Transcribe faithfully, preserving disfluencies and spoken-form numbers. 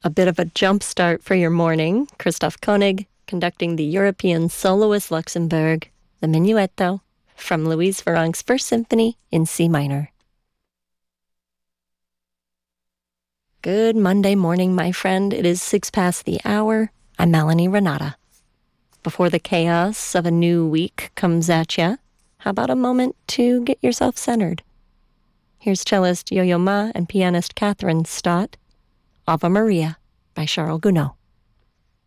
A bit of a jump start for your morning. Christoph Koenig conducting the European Soloist Luxembourg, the Minuetto, from Louise Farrenc's First Symphony in C minor. Good Monday morning, my friend. It is six past the hour. I'm Melanie Renata. Before the chaos of a new week comes at ya, how about a moment to get yourself centered? Here's cellist Yo-Yo Ma and pianist Catherine Stott, Ave Maria by Charles Gounod.